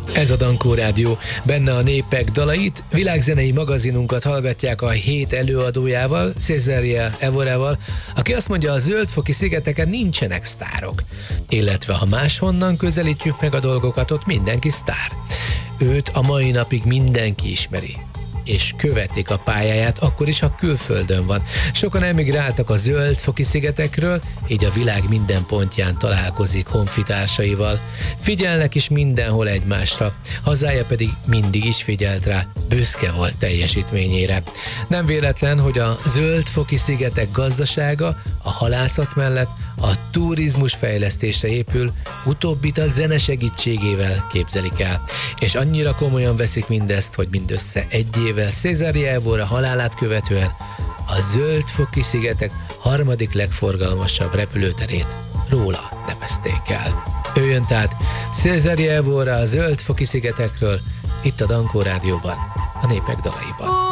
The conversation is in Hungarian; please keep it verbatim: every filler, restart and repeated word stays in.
Ez a Dankó Rádió, benne a népek dalait, világzenei magazinunkat hallgatják a hét előadójával, Césaria Evorával, aki azt mondja, a Zöld-foki szigeteken nincsenek sztárok, illetve ha máshonnan közelítjük meg a dolgokat, ott mindenki sztár. Őt a mai napig mindenki ismeri, és követik a pályáját, akkor is, ha külföldön van. Sokan emigráltak a Zöld-foki szigetekről, így a világ minden pontján találkozik honfitársaival. Figyelnek is mindenhol egymásra, hazája pedig mindig is figyelt rá, büszke volt teljesítményére. Nem véletlen, hogy a Zöld-foki szigetek gazdasága a halászat mellett a turizmus fejlesztésre épül, utóbbit a zene segítségével képzelik el. És annyira komolyan veszik mindezt, hogy mindössze egy évvel Césaria Evora halálát követően a Zöld-foki szigetek harmadik legforgalmasabb repülőterét róla nevezték el. Ő jön tehát Césaria Evora a Zöld-foki szigetekről, itt a Dankó Rádióban, a népek dalaiban.